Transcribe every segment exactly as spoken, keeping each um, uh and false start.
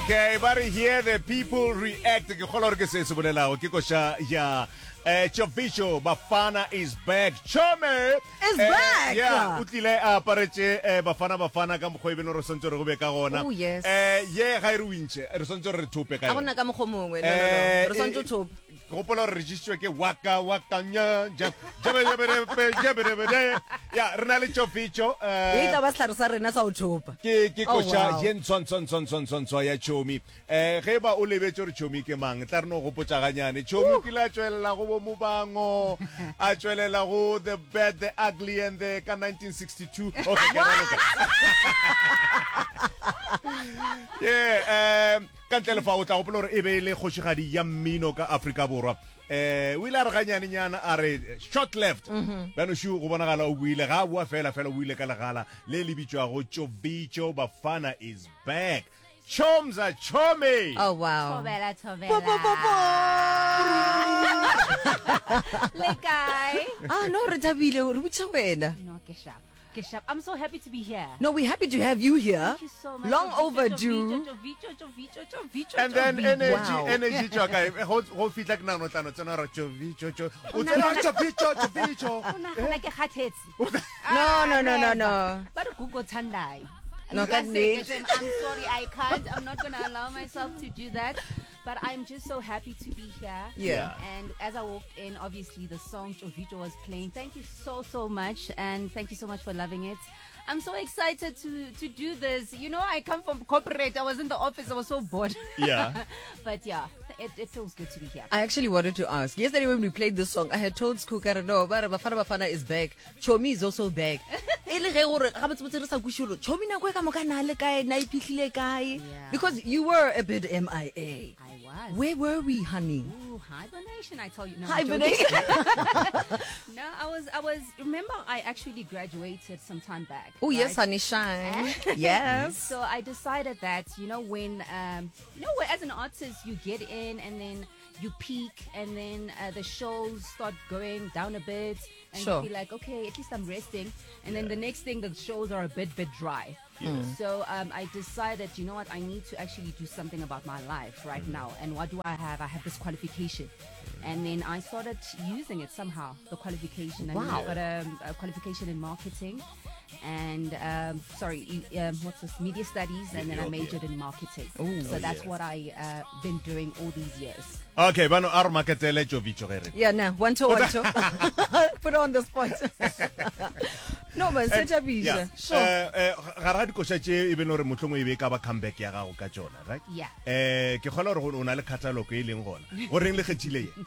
Okay, but here the people react. Ke kgola hore ke se se bolelago ke kosha ya eh Chovicho Bafana is back. Chome is back. Yeah, utlile a paretse Bafana Bafana ka mogwe beno re sontse re go be ka gona. Oh yes. Eh ye ga e re winche re sontse re thupe ka a yona. bona ka mogomongwe no no re sontse thupe. Go pola register ke waka waka nya ja jabe jabe jabe jabe ya rena le Chovicho eh ita ba tla re sa rena sa o thupa. ke ke kosha yen son son son son son so ya Chomi eh ge ba o lebetse re Chomi ke mang tla re no go potsa ganyane Chomi ke la tswelela go bo mobango a tswelela go the bad the ugly and the ka nineteen sixty-two okay ke raloka yeah um ka ntele fa o tla go polo re e be le kgoshigadi ya mmino ka Afrika borwa eh o ile re ganyane nyana a re short left bano shu go bonagala o buile ga bua fela fela o buile ka legala le le bitswa go Chovicho Bafana is back. Chomza Chome. Oh wow. Tobela tobela. Po, po, po, po. Le guy. Ah no re thabile re butsa wena. No, Keshap. Keshap. I'm so happy to be here. No, we're happy to have you here. Thank you so much. Long Chovicho, overdue. Chovicho, Chovicho, Chovicho, And then Chovicho. energy Wow. energy chaka ho ho fitla kana no tano tsena ra Chovicho cho. O tsena Chovicho Chovicho. Una gana ke khathetse. No no no no no. Ba re Google thandai. No ka nnete. I'm sorry, I can't. I'm not going to allow myself to do that. But I'm just so happy to be here. Yeah. And as I walked in, obviously the song Chovicho was playing. Thank you so, so much. And thank you so much for loving it. I'm so excited to, to do this. You know, I come from corporate. I was in the office. I was so bored. Yeah. But yeah, it, it feels good to be here. I actually wanted to ask. Yesterday when we played this song, I had told Skukara, no, but Bafana Bafana is back. Chomi is also back. Yeah. Because you were a bit M I A. I was. Where were we, honey? Ooh, hibernation, I tell you. No, I'm Hibernation. joking. No, I was, I was, remember I actually graduated some time back. Oh, yes, right? honey, shine. Yes. So I decided that, you know, when, um, you know, as an artist, you get in and then you peak and then uh, the shows start going down a bit and Sure. you feel like, okay, at least I'm resting. And then the next thing, the shows are a bit, bit dry. So um, I decided, you know what, I need to actually do something about my life right now. And what do I have? I have this qualification. And then I started using it somehow, the qualification. And Wow. I got a, a qualification in marketing and, um, sorry, e- um, what's this, media studies. And then I majored in marketing. Ooh. so that's yeah. what I uh, been doing all these years. Okay, bano ar maketele Chovicho gere. Yeah, no, one to one to. Put on the spot. No, but such a Yeah. Sure. Eh eh ga ra dikosha tše e beno re motlhongwe e be ka ba comeback ya gago ka tsona, right? Yeah. Eh ke kgola gore o na le khataloko e leng gona. Go reng le kgethile ye?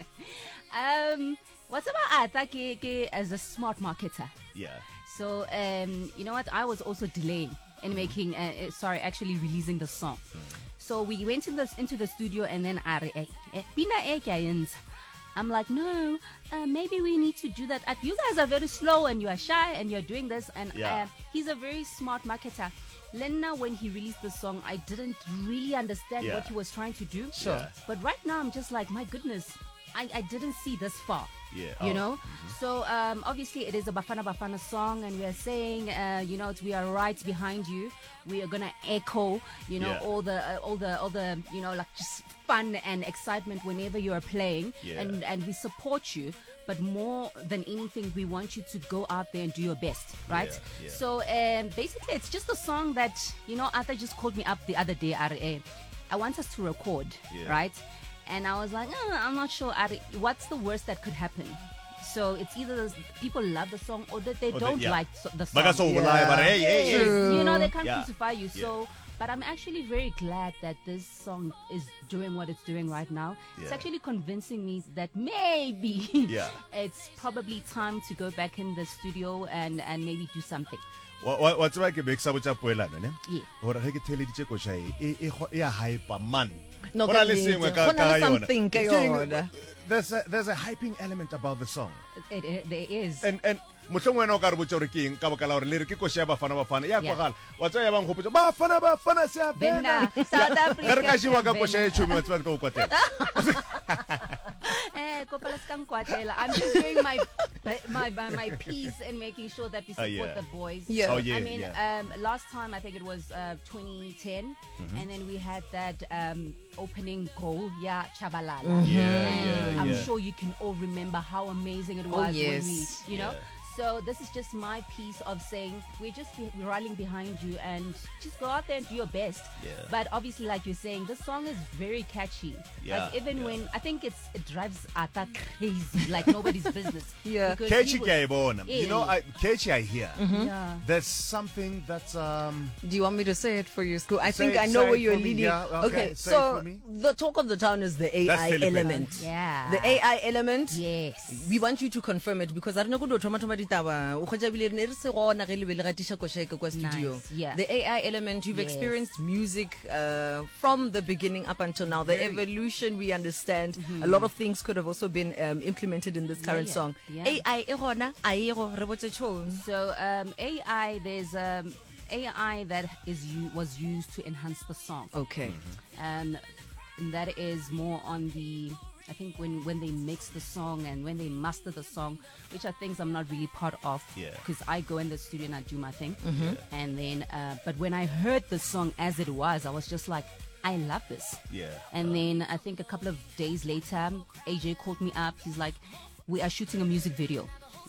Um, what's about Ata ke, ke, as a smart marketer? Yeah. So, um, you know what? I was also delaying in making, uh, uh, sorry, actually releasing the song. So we went in this, into the studio and then I, eh, eh, Pina eh, kya yenza? I'm like, no, uh, maybe we need to do that. Uh, You guys are very slow and you are shy and you're doing this. And Yeah. uh, he's a very smart marketer. Lena, when he released the song, I didn't really understand Yeah. what he was trying to do. Sure. Yeah. But right now, I'm just like, my goodness, I, I didn't see this far. Yeah. You Oh. know? So, um, obviously, it is a Bafana Bafana song, and we are saying, uh, you know, we are right behind you. We are going to echo, you know, Yeah. all the, uh, all the, all the, you know, like just fun and excitement whenever you are playing. Yeah. And, and we support you. But more than anything, we want you to go out there and do your best, right? Yeah, yeah. So, um, basically, it's just a song that, you know, Arthur just called me up the other day, R A. I want us to record, Yeah. right? And I was like, oh, I'm not sure. R A, what's the worst that could happen? So it's either the, people love the song or that they Or they- don't yeah. like so, the song. Baka so bolaya ba re hey hey. Yes, True. you know, they can't Yeah. crucify you. So, but I'm actually very glad that this song is doing what it's doing right now. It's Yeah. actually convincing me that maybe Yeah. it's probably time to go back in the studio and, and maybe do something. Wa wa wa tsaba ke be ke sa botsa poelano ne? Yeah. Gore ge ke theleditse kosha e e e go- e a hype man. No, Go na ka le nnete. sengwe ka Go na le ka yona. something ka Ke- yona. There's a there's a hyping element about the song. It, it, there is. And and motlhong wena o ka re botsa gore ke eng ka baka la gore le re ke kosha ya Bafana Bafana ya Yeah. kwagala wa tsaya bang go potsa Bafana Bafana se a Bena, bena South ge re ka Africa, shiwa ka Bena. kosha e tšhomi wa tseba ka o kwatela. Eh, Eh, kopela ska nkwatela. I'm just doing my my my, my piece and making sure that we Uh, support yeah. the boys. Yeah. Oh, yeah, I mean, yeah. um, last time I think it was uh, twenty ten, Mm-hmm. and then we had that um, opening goal, yeah, Chabalala. Yeah, And yeah, I'm yeah. sure you can all remember how amazing it Oh, was when yes. we, you know. So this is just my piece of saying we're just be- we're rallying behind you and just go out there and do your best. Yeah. But obviously, like you're saying, this song is very catchy. Yeah, Like even yeah. when I think it's it drives Ata crazy, like nobody's business. Yeah. Because Catchy he was- guy, bona. You know, Yeah. I, catchy I hear. Yeah. There's something that's um. Do you want me to say it for you, School? I Say think it- I know say where it you're for me, leading. yeah, okay, say it so for me. the talk of the town is the A That's I celebrated. element. Yeah. The A I element. Yes. We want you to confirm it because I don't know go thoma thoma ditaba. O kgotsa bile ne re se gona ge le be le gatisha ko sheke kwa studio. Nice, yeah. The A I element, you've Yes. experienced music uh, from the beginning up until now. The evolution we understand. A lot of things could have also been um, implemented in this current yeah, song. yeah. A I e gona, a e go re botse tšhong. So um, A I, there's um, A I that is u- was used to enhance the song. Okay. Um, and that is more on the, I think when, when they mix the song and when they master the song, which are things I'm not really part of. Yeah. Because I go in the studio and I do my thing. And then, uh, but when I heard the song as it was, I was just like, I love this. Yeah. And then I think a couple of days later, A J called me up. He's like, we are shooting a music video.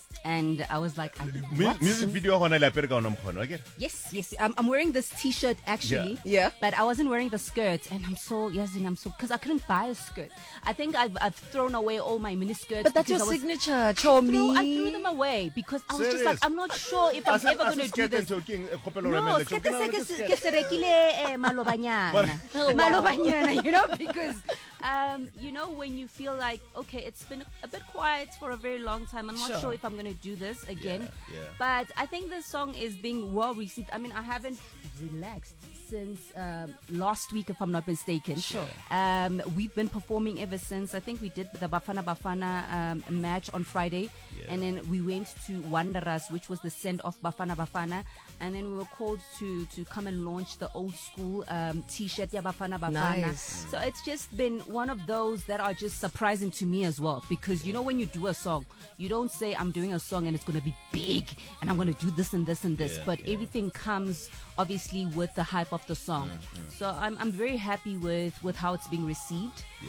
And I was like, I Mu- what? music video hona la pere ka ona mkhono, okay? Yes, yes. I'm, I'm wearing this T-shirt actually. Yeah. Yeah. But I wasn't wearing the skirt, and I'm so yes, and I'm so because I couldn't buy a skirt. I think I've I've thrown away all my mini skirts. But that's your because I was- signature, Threw, Chomi. I threw them away because I was just Serious? like, I'm not sure if I'm Ase- ever ase going to do skete this. ntho ke eng, e kgopela hore No, emele skete tjho, ke se nahana ke ke se- skete. ke se rekile eh, malobanyana. Malobanyana, you know, because um, you know when you feel like okay, it's been a bit quiet for a very long time. I'm not Sure. sure if I'm going to do this again. Yeah, yeah. But I think this song is being well received. I mean, I haven't relaxed since um, last week, if I'm not mistaken. Sure. Um, we've been performing ever since. I think we did the Bafana Bafana um, match on Friday, Yeah. and then we went to Wanderers, which was the send off Bafana Bafana, and then we were called to to come and launch the old school um, T-shirt, yeah, Bafana Bafana. Nice. So it's just been one of those that are just surprising to me as well, because you know when you do a song, you don't say I'm doing a song and it's going to be big and I'm going to do this and this and this, Yeah, but yeah. everything comes obviously with the hype of the song. So I'm I'm very happy with with how it's being received.